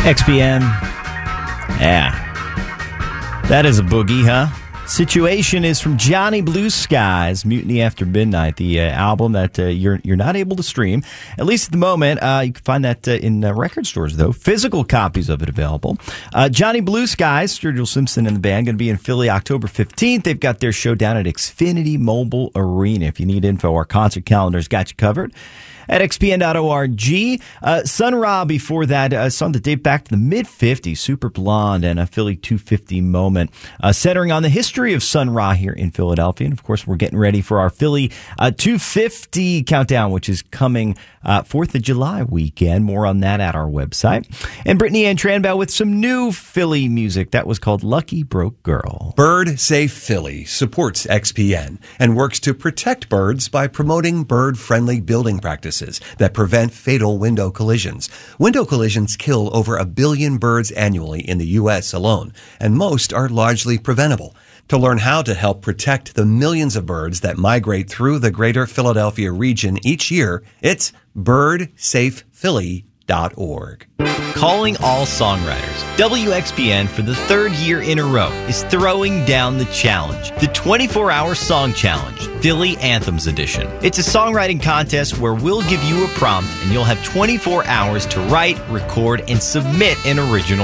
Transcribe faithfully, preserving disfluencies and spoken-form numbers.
X P N. Yeah. That is a boogie, huh? Situation is from Johnny Blue Skies, Mutiny After Midnight, the uh, album that uh, you're you're not able to stream, at least at the moment. Uh, you can find that uh, in uh, record stores, though. Physical copies of it available. Uh, Johnny Blue Skies, Sturgill Simpson and the band, going to be in Philly October fifteenth. They've got their show down at Xfinity Mobile Arena. If you need info, our concert calendar's got you covered at x p n dot org. Uh, Sun Ra before that, a song that date back to the mid-fifties, Super Blonde and a Philly two fifty moment, uh, centering on the history of Sun Ra here in Philadelphia. And, of course, we're getting ready for our Philly uh, two fifty countdown, which is coming uh, fourth of July weekend. More on that at our website. And Brittany Ann Tranbell with some new Philly music. That was called Lucky Broke Girl. Bird Safe Philly supports X P N and works to protect birds by promoting bird-friendly building practices that prevent fatal window collisions. Window collisions kill over a billion birds annually in the U S alone, and most are largely preventable. To learn how to help protect the millions of birds that migrate through the greater Philadelphia region each year, it's bird safe philly dot org. Calling all songwriters. W X P N, for the third year in a row, is throwing down the challenge. The twenty-four hour Song Challenge, Philly Anthems Edition. It's a songwriting contest where we'll give you a prompt and you'll have twenty-four hours to write, record, and submit an original